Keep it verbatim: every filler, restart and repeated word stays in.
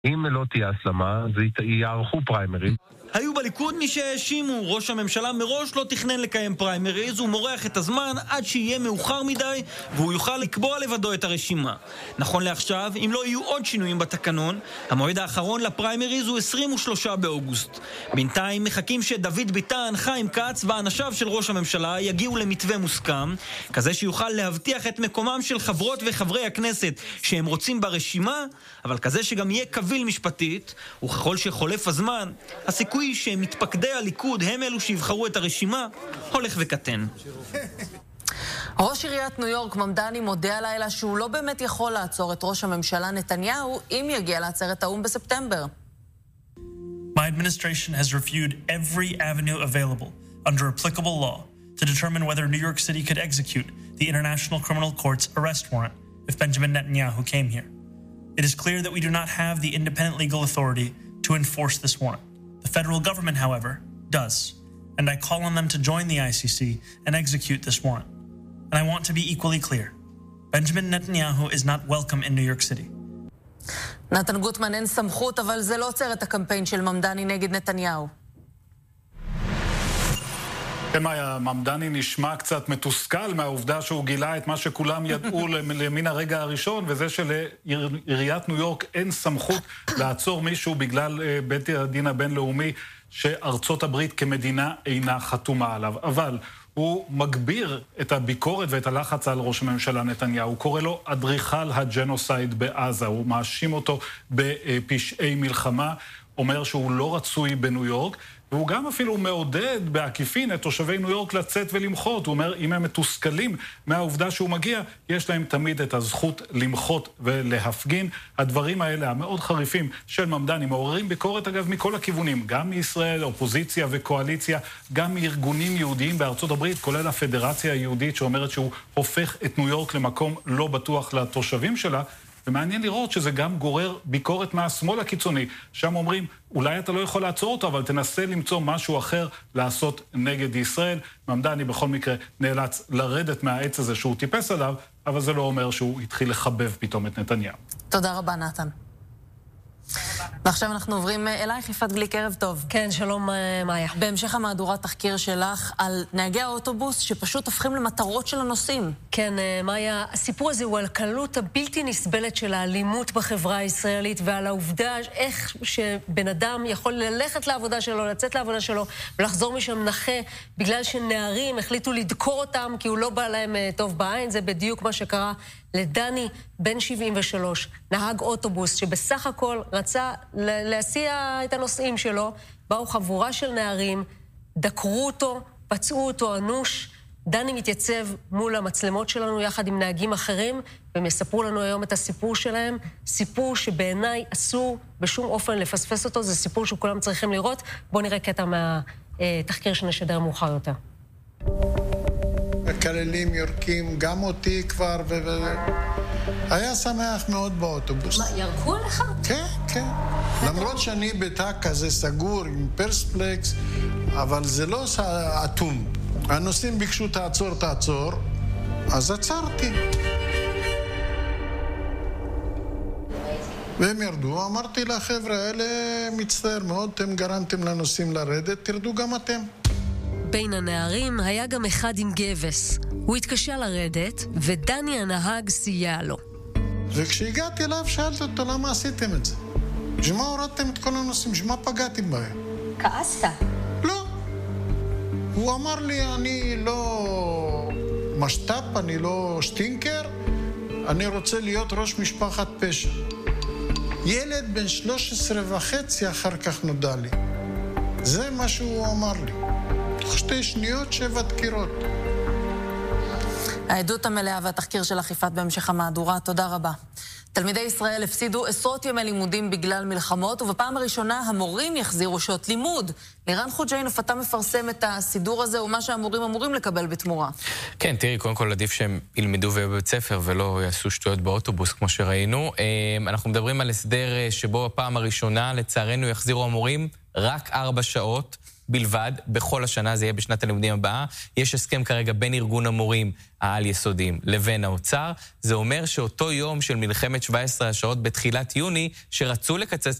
אם לא תהיה הסלמה, זה יערכו פריימריז. היו בליכוד מי שהאשימו, ראש הממשלה מראש לא תכנן לקיים פריימריז, הוא מורח את הזמן עד שיהיה מאוחר מדי והוא יוכל לקבוע לבדו את הרשימה. נכון לעכשיו, אם לא יהיו עוד שינויים בתקנון, המועד האחרון לפריימריז הוא עשרים ושלושה באוגוסט. בינתיים מחכים שדוד ביטן, חיים כץ ואנשיו של ראש הממשלה יגיעו למתווה מוסכם, כזה שיוכל להבטיח את מקומם של חברות וחברי הכנסת שהם רוצים ברשימה, אבל כזה שגם יהיה קביל משפטית, וככל שחולף הזמן, הסיכוי שמתפקדי הליכוד הם אלו שיבחרו את הרשימה, הולך וקטן. ראש עיריית ניו יורק ממדני מודיע הלילה שהוא לא באמת יכול לעצור את ראש הממשלה נתניהו אם יגיע לעצרת האו"ם בספטמבר. My administration has reviewed every avenue available under applicable law to determine whether New York City could execute the International Criminal Court's arrest warrant if Benjamin Netanyahu came here. It is clear that we do not have the independent legal authority to enforce this warrant. The federal government, however, does, and I call on them to join the I C C and execute this warrant. And I want to be equally clear. Benjamin Netanyahu is not welcome in New York City. נתן גוטמן, אין סמכות, אבל זה לא עוצר את הקמפיין של ממדני נגד נתניהו. כן, מאיה, ממדני נשמע קצת מתוסכל מהעובדה שהוא גילה את מה שכולם ידעו למן הרגע הראשון, וזה שלעיריית ניו יורק אין סמכות לעצור מישהו בגלל בית הדין הבינלאומי שארצות הברית כמדינה אינה חתומה עליו. אבל הוא מגביר את הביקורת ואת הלחץ על ראש הממשלה נתניהו. הוא קורא לו אדריכל הג'נוסייד בעזה. הוא מאשים אותו בפשעי מלחמה, אומר שהוא לא רצוי בניו יורק, והוא גם אפילו מעודד בעקיפין את תושבי ניו יורק לצאת ולמחות. הוא אומר, אם הם מתוסכלים מהעובדה שהוא מגיע, יש להם תמיד את הזכות למחות ולהפגין. הדברים האלה, המאוד חריפים של ממדני, מעוררים ביקורת אגב מכל הכיוונים, גם מישראל, אופוזיציה וקואליציה, גם מארגונים יהודיים בארצות הברית, כולל הפדרציה היהודית שאומרת שהוא הופך את ניו יורק למקום לא בטוח לתושבים שלה. ומעניין לראות שזה גם גורר ביקורת מהשמאל הקיצוני. שם אומרים, אולי אתה לא יכול לעצור אותו, אבל תנסה למצוא משהו אחר לעשות נגד ישראל. ממדני בכל מקרה נאלץ לרדת מהעץ הזה שהוא טיפס עליו, אבל זה לא אומר שהוא התחיל לחבב פתאום את נתניהו. תודה רבה, נתן. ועכשיו אנחנו עוברים אלייך, יפעת גליק, ערב טוב. כן, שלום מאיה. בהמשך המהדורת תחקיר שלך על נהגי האוטובוס שפשוט הופכים למטרות של הנוסעים. כן, מאיה, הסיפור הזה הוא על קלות הבלתי נסבלת של האלימות בחברה הישראלית, ועל העובדה איך שבן אדם יכול ללכת לעבודה שלו, לצאת לעבודה שלו, ולחזור משם נכה, בגלל שנערים החליטו לדקור אותם, כי הוא לא בא להם טוב בעין. זה בדיוק מה שקרה לדני, בן שבעים ושלוש, נהג אוטובוס שבסך הכל רצה להסיע את הנוסעים שלו. באו חבורה של נערים, דקרו אותו, פצעו אותו אנוש. דני מתייצב מול המצלמות שלנו יחד עם נהגים אחרים, והם יספרו לנו היום את הסיפור שלהם, סיפור שבעיניי אסור בשום אופן לפספס אותו, זה סיפור שכולם צריכים לראות. בואו נראה קטע מהתחקיר שנשדר מאוחר יותר. מקללים, יורקים, גם אותי כבר, ו... היה שמח מאוד באוטובוס. מה, ירקו לך? כן, כן. למרות שאני בתא כזה סגור עם פרספלקס, אבל זה לא אטום. הנוסעים ביקשו תעצור, תעצור, אז עצרתי. והם ירדו, אמרתי לחבר'ה האלה, מצטער מאוד, אתם גרמתם לנוסעים לרדת, תרדו גם אתם. בין הנערים היה גם אחד עם גבס. הוא התקשה לרדת, ודני הנהג סייע לו. וכשהגעתי אליו, שאלתי אותו, למה עשיתם את זה? שמה הורדתם את כל הנושאים? שמה פגעתם בהם? כעסת? לא. הוא אמר לי, אני לא משטאפ, אני לא שטינקר, אני רוצה להיות ראש משפחת פשע. ילד בן שלוש עשרה וחצי אחר כך נודע לי. זה מה שהוא אמר לי. תוך שתי שניות שבע דקירות. העדות המלאה והתחקיר של אכיפת בהמשך המהדורה, תודה רבה. תלמידי ישראל הפסידו עשרות ימי לימודים בגלל מלחמות, ובפעם הראשונה המורים יחזירו שעות לימוד. לירן חוג'יינוף, אתה מפרסם את הסידור הזה, ומה שהמורים אמורים לקבל בתמורה. כן, תראי, קודם כל עדיף שהם ילמדו בבית ספר ולא יעשו שטויות באוטובוס, כמו שראינו. אנחנו מדברים על הסדר שבו הפעם הראשונה, לצערנו, יחזירו המורים רק ארבע שעות, בלבד, בכל השנה, זה יהיה בשנת הלימודים הבאה. יש הסכם כרגע בין ארגון המורים העל-יסודיים לבין האוצר. זה אומר שאותו יום של מלחמת שבע עשרה השעות בתחילת יוני, שרצו לקצץ